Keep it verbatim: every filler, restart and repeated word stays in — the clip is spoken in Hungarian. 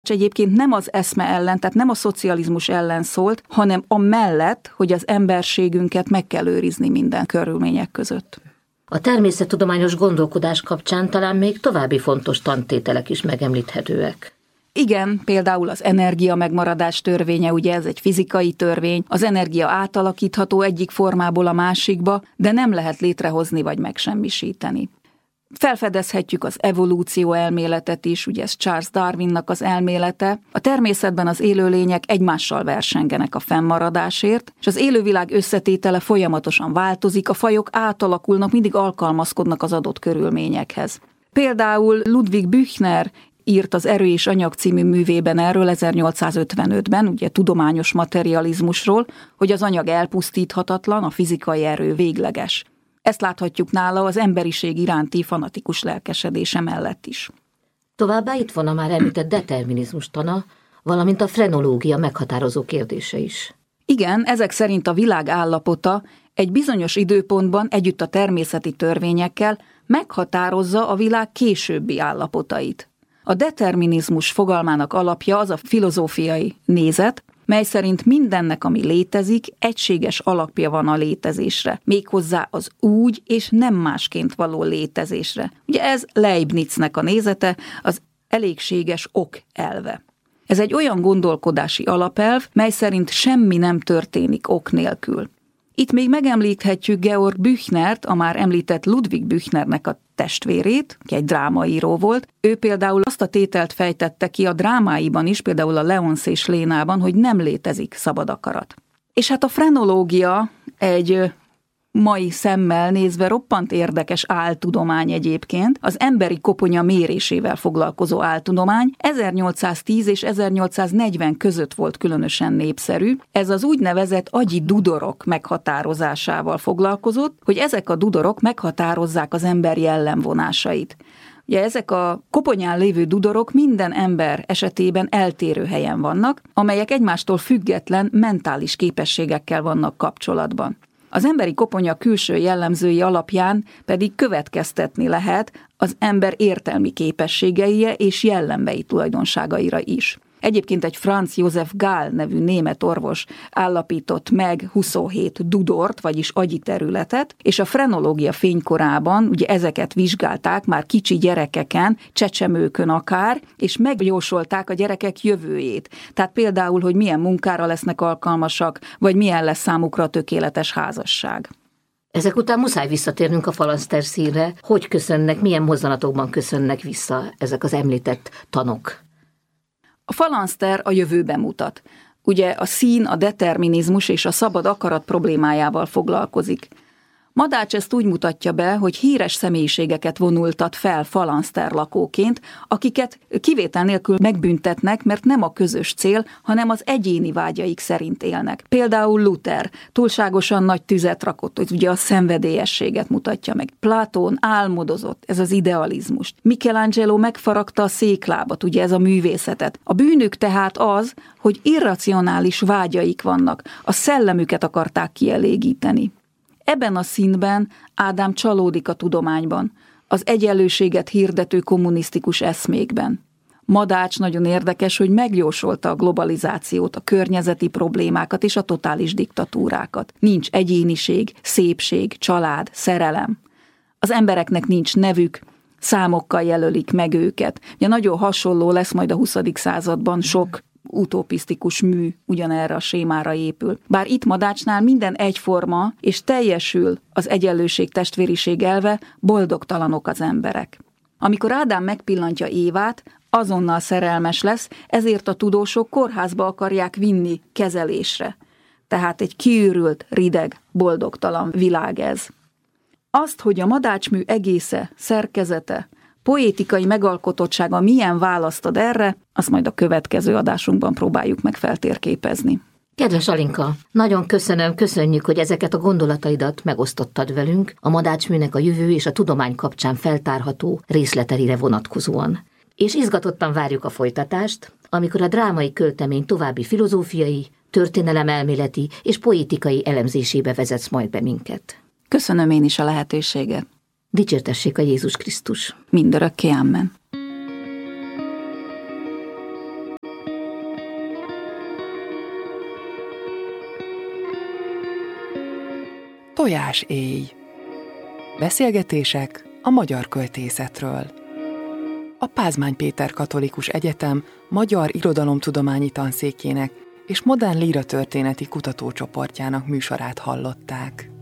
és egyébként nem az eszme ellen, tehát nem a szocializmus ellen szólt, hanem a mellett, hogy az emberségünket meg kell őrizni minden körülmények között. A természettudományos gondolkodás kapcsán talán még további fontos tantételek is megemlíthetőek. Igen, például az energia megmaradás törvénye, ugye ez egy fizikai törvény, az energia átalakítható egyik formából a másikba, de nem lehet létrehozni vagy megsemmisíteni. Felfedezhetjük az evolúció elméletet is, ugye ez Charles Darwinnak az elmélete. A természetben az élőlények egymással versengenek a fennmaradásért, és az élővilág összetétele folyamatosan változik, a fajok átalakulnak, mindig alkalmazkodnak az adott körülményekhez. Például Ludwig Büchner írt az Erő és anyag című művében erről ezernyolcszázötvenötben, ugye tudományos materializmusról, hogy az anyag elpusztíthatatlan, a fizikai erő végleges. Ezt láthatjuk nála az emberiség iránti fanatikus lelkesedése mellett is. Továbbá itt van a már említett determinizmus tana, valamint a frenológia meghatározó kérdése is. Igen, ezek szerint a világ állapota egy bizonyos időpontban együtt a természeti törvényekkel meghatározza a világ későbbi állapotait. A determinizmus fogalmának alapja az a filozófiai nézet, mely szerint mindennek, ami létezik, egységes alapja van a létezésre, méghozzá az úgy és nem másként való létezésre. Ugye ez Leibniznek a nézete, az elégséges ok elve. Ez egy olyan gondolkodási alapelv, mely szerint semmi nem történik ok nélkül. Itt még megemlíthetjük Georg Büchnert, a már említett Ludwig Büchnernek a testvérét, ki egy drámaíró volt. Ő például azt a tételt fejtette ki a drámáiban is, például a Leonc és Lénában, hogy nem létezik szabad akarat. És hát a frenológia egy mai szemmel nézve roppant érdekes áltudomány egyébként, az emberi koponya mérésével foglalkozó áltudomány ezernyolcszáztíz és ezernyolcszáznegyven között volt különösen népszerű. Ez az úgynevezett agyi dudorok meghatározásával foglalkozott, hogy ezek a dudorok meghatározzák az ember jellemvonásait. Ugye ezek a koponyán lévő dudorok minden ember esetében eltérő helyen vannak, amelyek egymástól független mentális képességekkel vannak kapcsolatban. Az emberi koponya külső jellemzői alapján pedig következtetni lehet az ember értelmi képességeire és jellembeli tulajdonságaira is. Egyébként egy Franz Josef Gál nevű német orvos állapított meg huszonhét dudort, vagyis agyi területet, és a frenológia fénykorában ugye ezeket vizsgálták már kicsi gyerekeken, csecsemőkön akár, és megjósolták a gyerekek jövőjét. Tehát például, hogy milyen munkára lesznek alkalmasak, vagy milyen lesz számukra a tökéletes házasság. Ezek után muszáj visszatérnünk a falanszter színre. Hogy köszönnek, milyen mozzanatokban köszönnek vissza ezek az említett tanok? A falanszter a jövőben mutat. Ugye a szín, a determinizmus és a szabad akarat problémájával foglalkozik. Madács ezt úgy mutatja be, hogy híres személyiségeket vonultat fel falanszter lakóként, akiket kivétel nélkül megbüntetnek, mert nem a közös cél, hanem az egyéni vágyaik szerint élnek. Például Luther túlságosan nagy tüzet rakott, hogy ugye a szenvedélyességet mutatja meg. Platón álmodozott, ez az idealizmust. Michelangelo megfaragta a széklábat, ugye ez a művészetet. A bűnük tehát az, hogy irracionális vágyaik vannak, a szellemüket akarták kielégíteni. Ebben a színben Ádám csalódik a tudományban, az egyenlőséget hirdető kommunisztikus eszmékben. Madács nagyon érdekes, hogy megjósolta a globalizációt, a környezeti problémákat és a totális diktatúrákat. Nincs egyéniség, szépség, család, szerelem. Az embereknek nincs nevük, számokkal jelölik meg őket. Ugye nagyon hasonló lesz majd a huszadik században sok utopisztikus mű ugyanerre a sémára épül. Bár itt Madácsnál minden egyforma, és teljesül az egyenlőség testvériség elve, boldogtalanok az emberek. Amikor Ádám megpillantja Évát, azonnal szerelmes lesz, ezért a tudósok kórházba akarják vinni kezelésre. Tehát egy kiürült, rideg, boldogtalan világ ez. Azt, hogy a Madácsmű egésze, szerkezete, poétikai megalkotottsága milyen választ ad erre, azt majd a következő adásunkban próbáljuk meg feltérképezni. Kedves Alinka, nagyon köszönöm, köszönjük, hogy ezeket a gondolataidat megosztottad velünk a Madácsműnek a jövő és a tudomány kapcsán feltárható részleteire vonatkozóan. És izgatottan várjuk a folytatást, amikor a drámai költemény további filozófiai, történelemelméleti és poétikai elemzésébe vezetsz majd be minket. Köszönöm én is a lehetőséget. Dicsértessék a Jézus Krisztus. Mindörökké, amen. Tojás éj. Beszélgetések a magyar költészetről. A Pázmány Péter Katolikus Egyetem Magyar Irodalomtudományi Tanszékének és Modern Líratörténeti Kutatócsoportjának műsorát hallották.